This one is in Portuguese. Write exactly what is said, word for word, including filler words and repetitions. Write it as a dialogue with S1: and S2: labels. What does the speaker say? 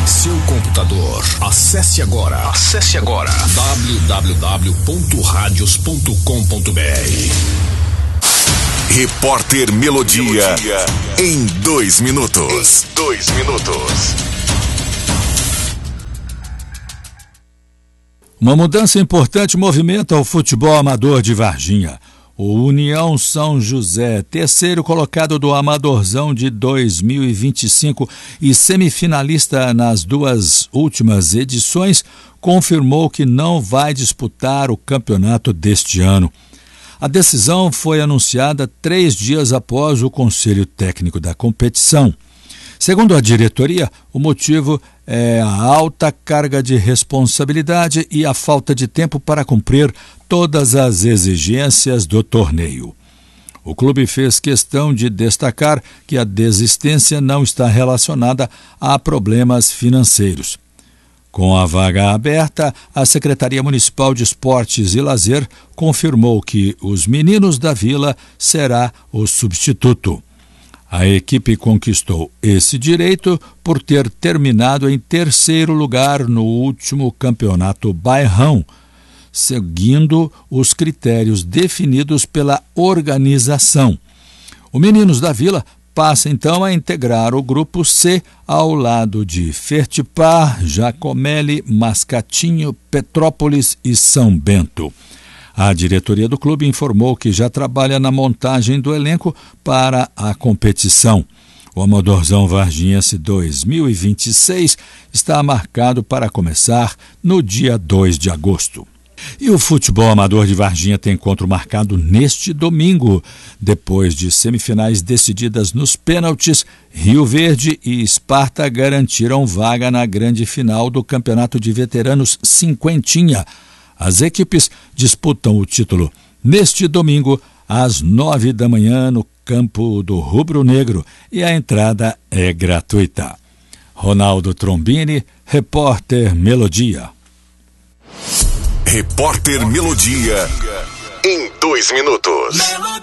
S1: seu computador. Acesse agora. Acesse agora. w w w ponto radios ponto com ponto b r.
S2: Repórter Melodia, Melodia. Em dois minutos. Em dois minutos.
S3: Uma mudança importante movimenta o futebol amador de Varginha. O União São José, terceiro colocado do Amadorzão de dois mil e vinte e cinco e semifinalista nas duas últimas edições, confirmou que não vai disputar o campeonato deste ano. A decisão foi anunciada três dias após o Conselho Técnico da competição. Segundo a diretoria, o motivo é a alta carga de responsabilidade e a falta de tempo para cumprir todas as exigências do torneio. O clube fez questão de destacar que a desistência não está relacionada a problemas financeiros. Com a vaga aberta, a Secretaria Municipal de Esportes e Lazer confirmou que os meninos da Vila será o substituto. A equipe conquistou esse direito por ter terminado em terceiro lugar no último campeonato bairrão, seguindo os critérios definidos pela organização. O Meninos da Vila passa então a integrar o grupo C ao lado de Fertipar, Jacomeli, Mascatinho, Petrópolis e São Bento. A diretoria do clube informou que já trabalha na montagem do elenco para a competição. O Amadorzão Varginhense dois mil e vinte e seis está marcado para começar no dia dois de agosto. E o futebol amador de Varginha tem encontro marcado neste domingo. Depois de semifinais decididas nos pênaltis, Rio Verde e Esparta garantiram vaga na grande final do Campeonato de Veteranos Cinquentinha. As equipes disputam o título neste domingo, às nove da manhã, no campo do Rubro Negro, e a entrada é gratuita. Ronaldo Trombini, repórter Melodia.
S2: Repórter Melodia, em dois minutos.